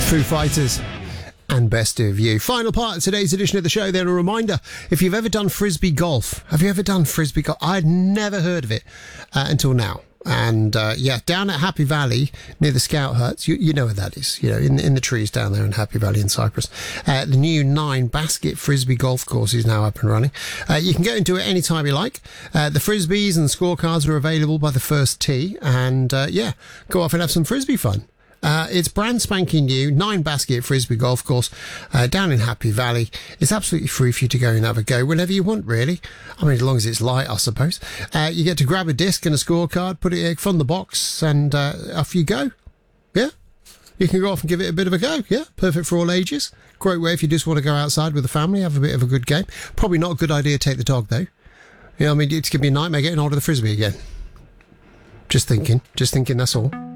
Foo Fighters and Best of You. Final part of today's edition of the show. Then a reminder, if you've ever done frisbee golf, have you ever done frisbee golf? I'd never heard of it until now. And down at Happy Valley near the Scout Huts, you know where that is, in the trees down there in Happy Valley in Cyprus. The new 9 basket frisbee golf course is now up and running. You can go into it anytime you like. The frisbees and the scorecards are available by the first tee, and go off and have some frisbee fun. It's brand spanking new, 9 basket frisbee golf course down in Happy Valley. It's absolutely free for you to go and have a go whenever you want, really. I mean, as long as it's light, I suppose. You get to grab a disc and a scorecard, put it from the box, and off you go. Yeah, you can go off and give it a bit of a go. Yeah, perfect for all ages. Great way if you just want to go outside with the family, have a bit of a good game. Probably not a good idea to take the dog, though. I mean, it's going to be a nightmare getting hold of the frisbee again. Just thinking, that's all.